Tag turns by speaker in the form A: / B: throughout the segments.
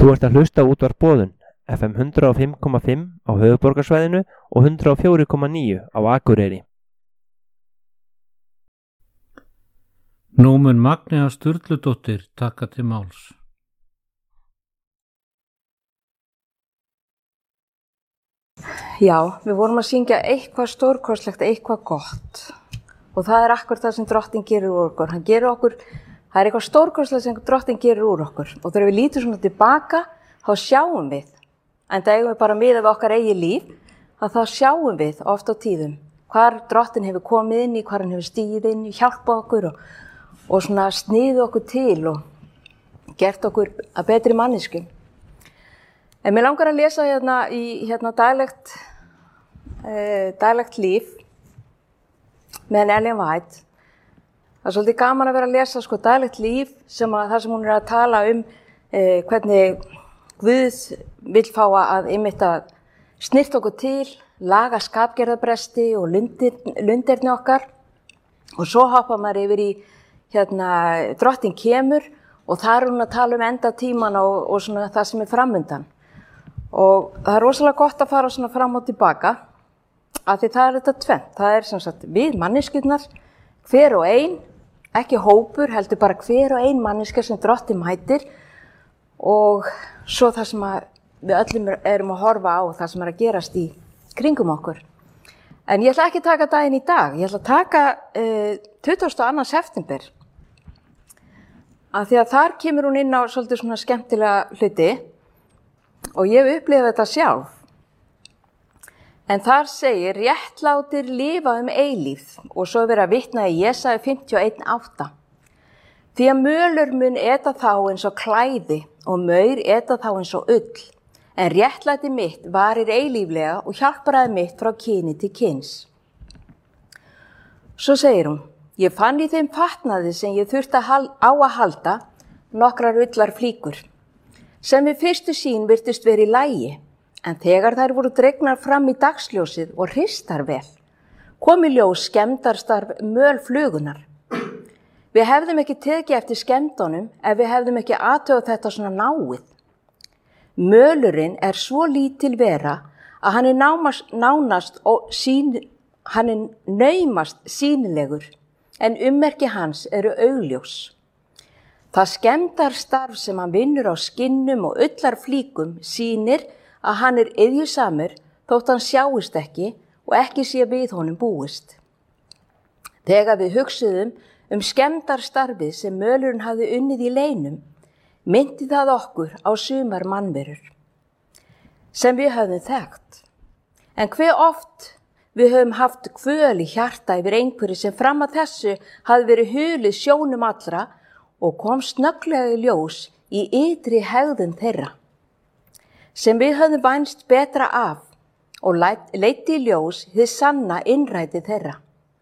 A: Þú ert að hlusta á útvarp Boðun, FM 105,5 á höfuðborgarsvæðinu og 104,9 á Akureyri.
B: Nú mun Magnea Sturludóttir taka til máls.
C: Já, við vorum að syngja eitthvað stórkostlegt, eitthvað gott. Og það er akkur það sem Drottinn gerir úr okkur. Hann gerir okkur, það er eitthvað stórkostlegt sem Drottinn gerir úr okkur. Og þegar við lítum svona tilbaka, þá sjáum við, en það eigum við bara miðað við okkar eigið líf, að þá sjáum við oft á tíðum hvar Drottinn hefur komið inn í, hvar hann hefur stigið inn í, hjálpað okkur og svona sniðið okkur til og gert okkur að betri manneskjum. En mér langar að lesa hérna í daglegt líf með Ellen White. Það er svolítið gaman að vera að lesa daglegt líf þar sem hún er að tala hvernig Guð vill fá að einmitt að snyrta okkur til, laga skapgerðarbresti og lundirni okkar. Og svo hoppa maður yfir í Drottinn kemur og það er hún að tala endatíman og svona það sem er framundan. Og það er rosalega gott að fara svona fram og tilbaka, af því það er þetta tvennt. Það er sem sagt við manneskjurnar, hver og ein, ekki hópur, heldur bara hver og ein manneskja sem Drottinn mætir og svo það sem við öllum erum að horfa á, það sem er að gerast í kringum okkur. En ég ætla ekki að taka daginn í dag, ég ætla að taka 22. september. Af því að þar kemur hún inn á svolítið svona skemmtilega hluti og ég hef upplifað þetta sjálf. En þar segir réttlátir lifa eilífð og svo er verið að vitna í Jesaja 51:8. Því að mölur mun eta þá eins og klæði og maur eta þá eins og ull, en réttlæti mitt varir eilíflega og hjálparaði mitt frá kyni til kyns. Svo segir hún, ég fann í þeim fatnaði sem ég þurfti á að halda nokkrar ullar flíkur, sem við fyrstu sýn virtist verið í lagi, en þegar þær voru dregnar fram í dagsljósið og hristar vel, kom í ljós skemmdarstarf mölflugunar. Við hefðum ekki tekið eftir skemmdunum ef við hefðum ekki athugað þetta svona náið. Mölurinn er svo lítil vera að hann er naumast sýnilegur, en ummerki hans eru augljós. Það skemmdarstarf sem hann vinnur á skinnum og ullarflíkum sýnir að hann er iðjusamur þótt hann sjáist ekki og ekki sé við honum búist. Þegar við hugsuðum skemmdarstarfið sem mölurinn hafði unnið í leynum, myndi það okkur á sumar mannverur, sem við höfðum þekkt. En hve oft við höfum haft kvöl í hjarta yfir einhverju sem fram að þessu hafði verið hulið sjónum allra og kom snögglega í ljós í ytri hegðun þeirra, sem við höfðum vænst betra af og leiddi í ljós hið sanna innræti þeirra.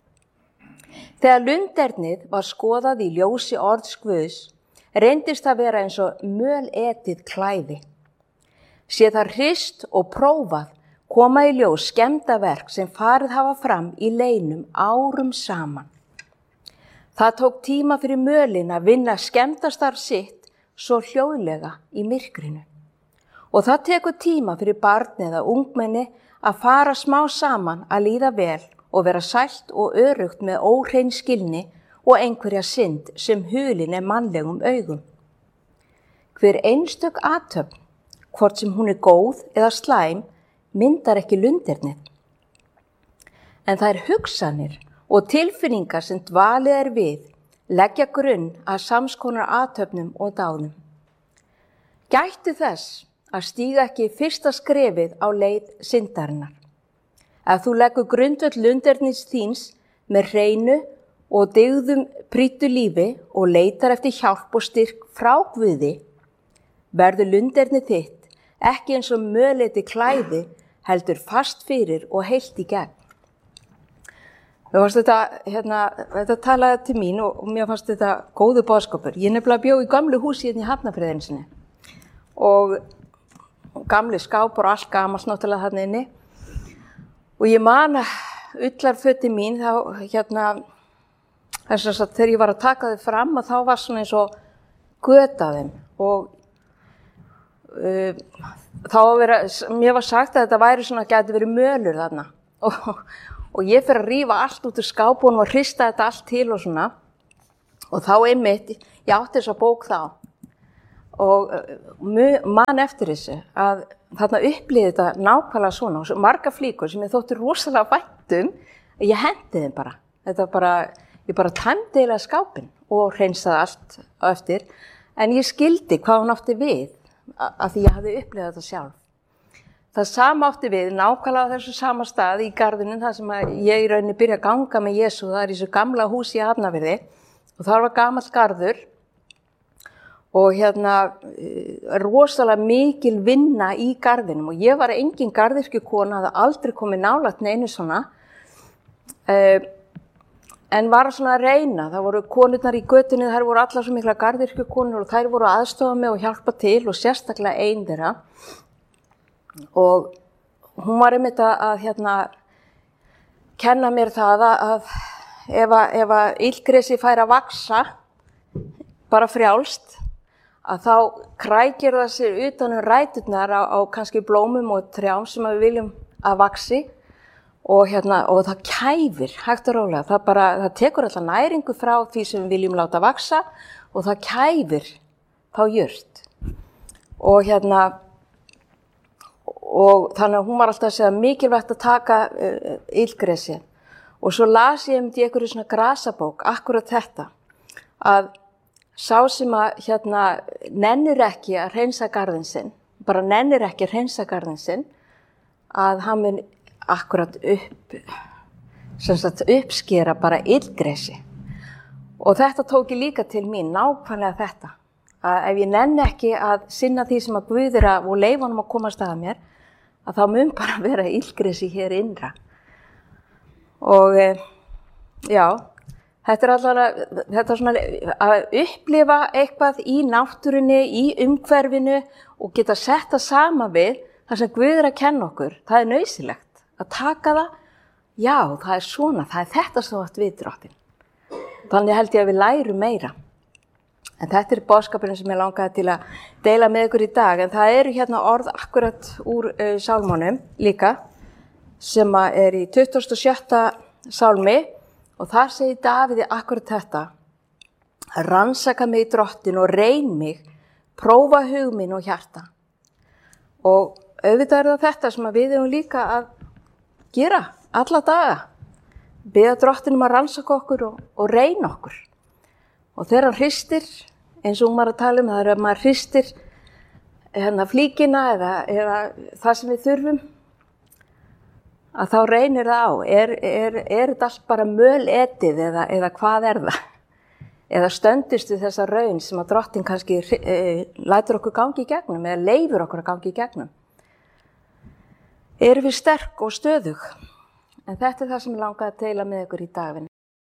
C: Þegar lundernið var skoðað í ljósi orðs Guðs, reyndist það vera eins og möletið klæði. Sé það hrist og prófað koma í ljós skemmdaverk sem farið hafa fram í leynum árum saman. Það tók tíma fyrir mölin að vinna skemmdastarf sitt svo hljóðlega í myrkrinu. Og það tekur tíma fyrir barn eða ungmenni að fara smá saman að líða vel og vera sælt og örugt með óhrein skilni og einhverja synd sem hulin er mannlegum augum. Hver einstök athöfn, hvort sem hún er góð eða slæm, myndar ekki lundernið. En það er hugsanir og tilfinningar sem dvalið er við, leggja grunn að samskonar athöfnum og dáðum. Gættu þess að stíga ekki fyrsta skrefið á leið syndarinnar. Ef þú leggur grundvöll lundernis þíns með hreinu og dygðum prýddu lífi og leitar eftir hjálp og styrk frá Guði, verður lunderni þitt ekki eins og möleti klæði, heldur fast fyrir og heilt í gegn. Mér fannst þetta talaði til mín og mér fannst þetta góðu boðskapur. Ég nefnilega bjó í gamlu húsi hérna í Hafnarfirði sinni og gamli skápur og allt gamalt náttúrulega þarna inni. Og ég man ullarfötin mín þegar ég var að taka þau fram og þá var svona eins og göt af þeim og mér var sagt að þetta væri svona, gæti verið mölur þarna og ég fyrir að rífa allt út úr skápunum og hrista þetta allt til og svona og þá einmitt, ég átti þessa bók þá og man eftir þessu að þarna upplýði þetta nákvæmlega svona og marga flíkur sem ég þótti rosalega vænt ég hendi þeim bara. Ég bara tæmdi eiginlega skápinn og hreinsaði allt á eftir en ég skildi hvað hún átti við af því ég hafði upplifað þetta sjálf. Það sama átti við nákvæmlega á þessu sama stað í garðinum þar sem ég í rauninni byrja að ganga með Jesú, það í þessu gamla húsi í Hafnarfirði og þar var gamall garður og rosalega mikil vinna í garðinum og ég var engin garðyrkjukona, hafði aldrei komið nálægt neinu svona en var svona að reyna, það voru konurnar í götunni, þær voru allar svo mikla garðyrkjukonur og þær voru að aðstofa mig og hjálpa til og sérstaklega ein þeirra og hún var einmitt að kenna mér það að ef að illgresi fær að vaxa bara frjálst að þá krækir það sér utan ræturnar á kannski blómum og trjám sem við viljum að vaxi og það kæfir hægt og rólega, það tekur alltaf næringu frá því sem við viljum láta vaxa og það kæfir þá jurt og og þannig að hún var alltaf að segja mikilvægt að taka illgresi og svo las ég í einhverju svona grasabók akkurat þetta að sá sem að nennir ekki að hreinsa garðinn sinn, bara nennir ekki að hreinsa garðinn sinn að hann mun akkurat uppskera bara illgresi og þetta tók ég líka til mín, nákvæmlega þetta að ef ég nenni ekki að sinna því sem að Guð og leyfa honum að komast að mér að þá mun bara vera illgresi hér innra og já, þetta er svona að upplifa eitthvað í náttúrunni, í umhverfinu og geta sett það sama við það sem Guð að kenna okkur, það er nauðsynlegt að taka það, já, það er svona, það er þetta sem þú átt við Drottinn. Þannig held ég að við lærum meira. En þetta er boðskapurinn sem ég langaði til að deila með ykkur í dag, en það eru orð akkurat úr sálmónum líka, sem er í 27. sálmi, og þar segir Dávíð akkurat þetta, rannsaka mig Drottinn og reyn mig, prófa hug minn og hjarta. Og auðvitað er það þetta sem við eigum líka að gera alla daga, biðja Drottinum að rannsaka okkur og reyna okkur. Og þegar hann hristir, eins og hún var að tala það er að maður hristir flíkina eða það sem við þurfum, að þá reynir það á. Er þetta allt bara möletið eða hvað er það? Eða stöndist við þessa raun sem að Drottinn kannski lætur okkur gangi í gegnum eða leyfir okkur að gangi í gegnum. Erum við sterk og stöðug? En þetta er það sem ég langaði að deila með ykkur í dag.